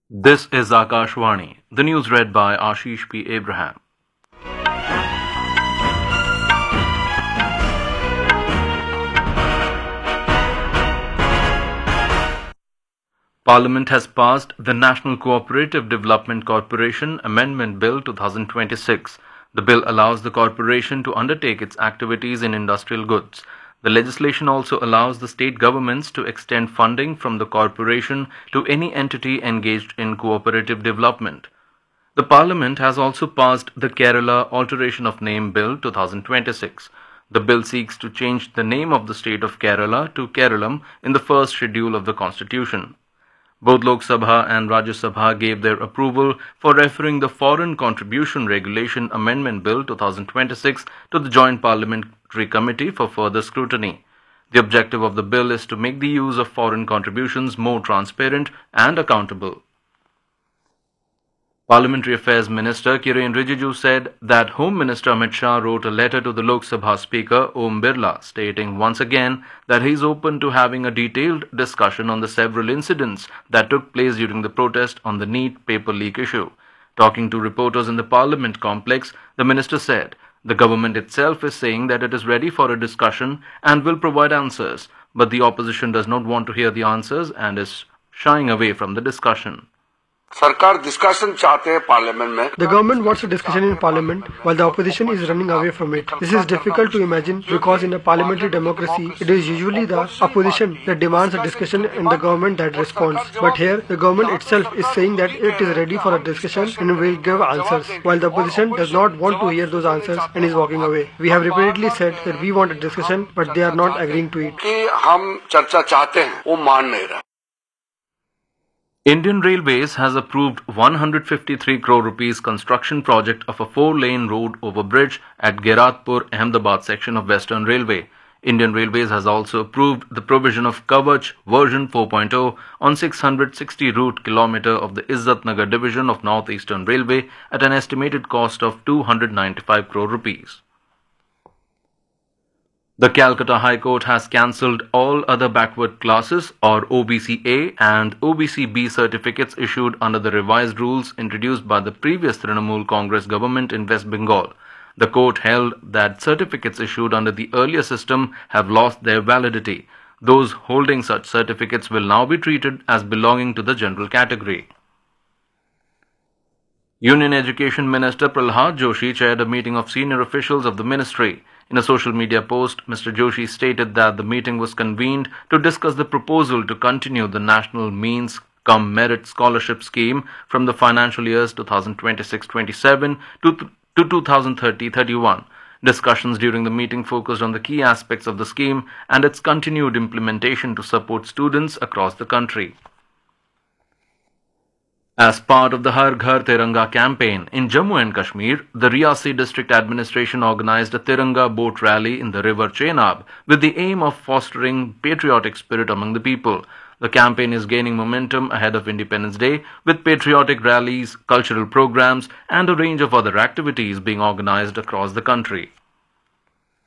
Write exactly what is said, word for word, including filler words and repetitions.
This is Akashvani. The news read by Ashish P. Abraham. Parliament has passed the National Cooperative Development Corporation Amendment Bill twenty twenty-six. The bill allows the corporation to undertake its activities in industrial goods. The legislation also allows the state governments to extend funding from the corporation to any entity engaged in cooperative development. The Parliament has also passed the Kerala Alteration of Name Bill twenty twenty-six. The bill seeks to change the name of the state of Kerala to Keralam in the first schedule of the Constitution. Both Lok Sabha and Rajya Sabha gave their approval for referring the Foreign Contribution Regulation Amendment Bill twenty twenty-six to the Joint Parliamentary Committee for further scrutiny. The objective of the bill is to make the use of foreign contributions more transparent and accountable. Parliamentary Affairs Minister Kiren Rijiju said that Home Minister Amit Shah wrote a letter to the Lok Sabha Speaker Om Birla stating once again that he is open to having a detailed discussion on the several incidents that took place during the protest on the NEET paper leak issue. Talking to reporters in the Parliament complex, the minister said, "The government itself is saying that it is ready for a discussion and will provide answers, but the opposition does not want to hear the answers and is shying away from the discussion." सरकार discussion चाहते हैं parliament में. The government wants a discussion in parliament while the opposition is running away from it. This is difficult to imagine because in a parliamentary democracy, it is usually the opposition that demands a discussion and the government that responds. But here, the government itself is saying that it is ready for a discussion and will give answers, while the opposition does not want to hear those answers and is walking away. We have repeatedly said that we want a discussion, but they are not agreeing to it. कि हम चर्चा चाहते हैं, वो मान नहीं रहा. Indian Railways has approved one hundred fifty-three crore rupees construction project of a four-lane road over bridge at Geratpur Ahmedabad section of Western Railway. Indian Railways has also approved the provision of Kavach version four point oh on six hundred sixty route kilometer of the Izzat Nagar division of North Eastern Railway at an estimated cost of two hundred ninety-five crore rupees. The Calcutta High Court has cancelled all other backward classes or O B C A and O B C B certificates issued under the revised rules introduced by the previous Trinamool Congress government in West Bengal. The court held that certificates issued under the earlier system have lost their validity. Those holding such certificates will now be treated as belonging to the general category. Union Education Minister Prahlad Joshi chaired a meeting of senior officials of the ministry. In a social media post, Mister Joshi stated that the meeting was convened to discuss the proposal to continue the National Means Cum Merit Scholarship Scheme from the financial years twenty twenty-six twenty-seven to, to twenty thirty thirty-one. Discussions during the meeting focused on the key aspects of the scheme and its continued implementation to support students across the country. As part of the Har Ghar Tiranga campaign in Jammu and Kashmir, the Riyasi District Administration organized a Tiranga boat rally in the river Chenab with the aim of fostering patriotic spirit among the people. The campaign is gaining momentum ahead of Independence Day with patriotic rallies, cultural programs and a range of other activities being organized across the country.